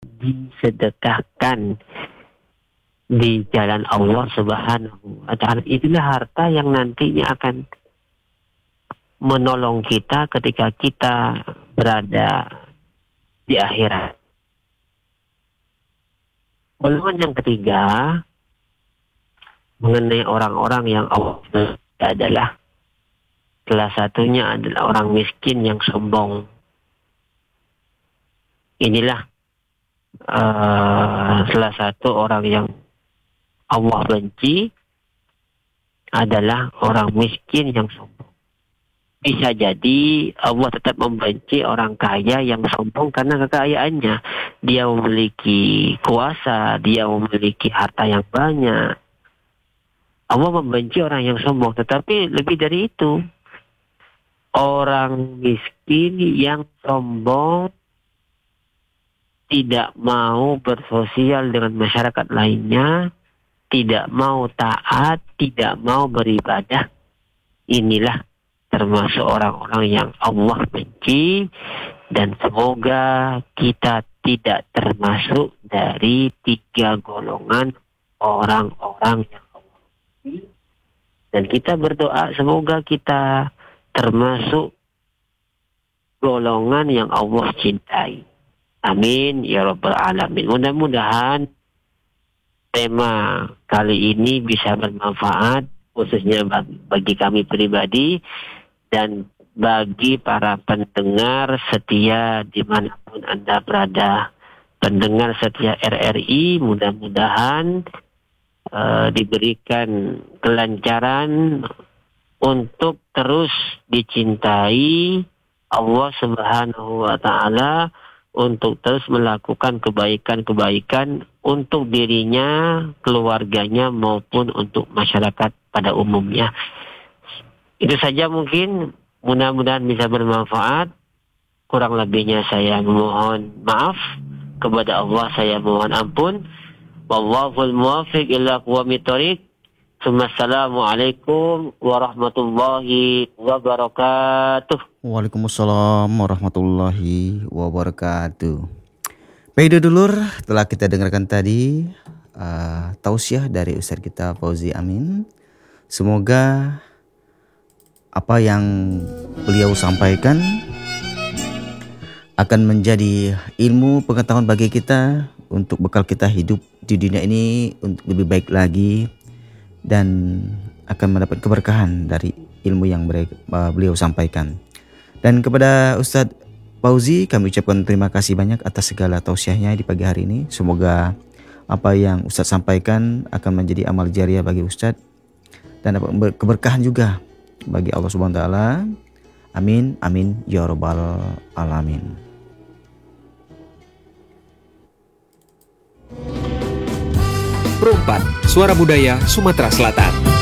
disedekahkan di jalan Allah Subhanahu wa Ta'ala. Itulah harta yang nantinya akan menolong kita ketika kita berada di akhirat. Golongan yang ketiga mengenai orang-orang yang Allah adalah salah satunya adalah orang miskin yang sombong. Inilah salah satu orang yang Allah benci adalah orang miskin yang sombong. Bisa jadi Allah tetap membenci orang kaya yang sombong karena kekayaannya. Dia memiliki kuasa, dia memiliki harta yang banyak. Allah membenci orang yang sombong, tetapi lebih dari itu, orang miskin yang sombong tidak mau bersosial dengan masyarakat lainnya, tidak mau taat, tidak mau beribadah. Inilah termasuk orang-orang yang Allah benci, dan semoga kita tidak termasuk dari 3 golongan orang-orang yang Allah benci. Dan kita berdoa semoga kita termasuk golongan yang Allah cintai. Amin ya rabbal alamin. Mudah-mudahan tema kali ini bisa bermanfaat, khususnya bagi kami pribadi dan bagi para pendengar setia dimanapun Anda berada. Pendengar setia RRI, mudah-mudahan diberikan kelancaran untuk terus dicintai Allah Subhanahu wa Ta'ala, untuk terus melakukan kebaikan-kebaikan untuk dirinya, keluarganya, maupun untuk masyarakat pada umumnya. Itu saja mungkin, mudah-mudahan bisa bermanfaat. Kurang lebihnya saya mohon maaf. Kepada Allah saya mohon ampun. Wallahul muwaffiq ila aqwamit thoriq. Assalamualaikum warahmatullahi wabarakatuh. Waalaikumsalam warahmatullahi wabarakatuh. Baik dulur, telah kita dengarkan tadi tausiah dari Ustaz kita Fauzi Amin. Semoga apa yang beliau sampaikan akan menjadi ilmu pengetahuan bagi kita untuk bekal kita hidup di dunia ini untuk lebih baik lagi, dan akan mendapat keberkahan dari ilmu yang beliau sampaikan. Dan kepada Ustadz Fauzi kami ucapkan terima kasih banyak atas segala tausiahnya di pagi hari ini. Semoga apa yang Ustadz sampaikan akan menjadi amal jariah bagi Ustadz dan dapat keberkahan juga bagi Allah Subhanahu wa Ta'ala. Amin amin ya rabbal alamin. Perempat, Suara Budaya Sumatera Selatan.